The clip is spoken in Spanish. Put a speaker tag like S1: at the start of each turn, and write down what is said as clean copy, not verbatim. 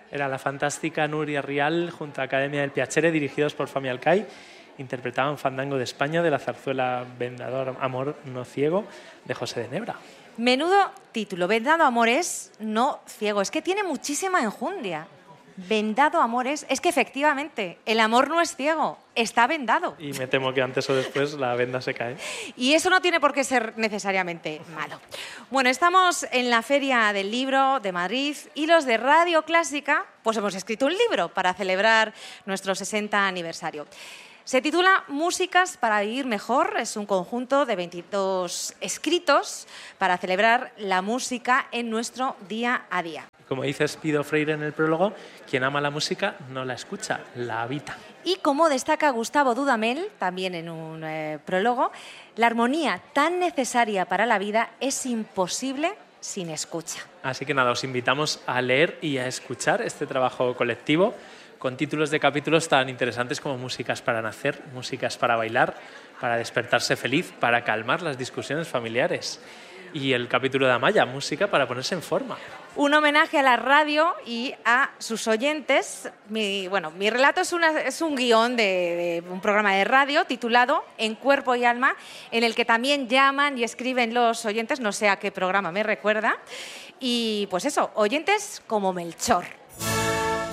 S1: Era la fantástica Nuria Rial junto a Academia del Piacere, dirigidos por Fami Alcai. Interpretaban Fandango de España de la zarzuela Vendado Amor no ciego de José de Nebra.
S2: Menudo título, Vendado Amores no ciego. Es que tiene muchísima enjundia. Vendado Amores, es que efectivamente el amor no es ciego, está vendado.
S1: Y me temo que antes o después la venda se cae.
S2: Y eso no tiene por qué ser necesariamente malo. Bueno, estamos en la Feria del Libro de Madrid y los de Radio Clásica pues hemos escrito un libro para celebrar nuestro 60 aniversario. Se titula Músicas para vivir mejor. Es un conjunto de 22 escritos para celebrar la música en nuestro día a día.
S1: Como dice Espido Freire en el prólogo, quien ama la música no la escucha, la habita.
S2: Y como destaca Gustavo Dudamel, también en un prólogo, la armonía tan necesaria para la vida es imposible sin escucha.
S1: Así que nada, os invitamos a leer y a escuchar este trabajo colectivo con títulos de capítulos tan interesantes como Músicas para nacer, Músicas para bailar, para despertarse feliz, para calmar las discusiones familiares. Y el capítulo de Amaya, Música para ponerse en forma.
S2: Un homenaje a la radio y a sus oyentes. Mi relato es un guión de un programa de radio titulado En Cuerpo y Alma, en el que también llaman y escriben los oyentes, no sé a qué programa me recuerda. Y pues eso, oyentes como Melchor.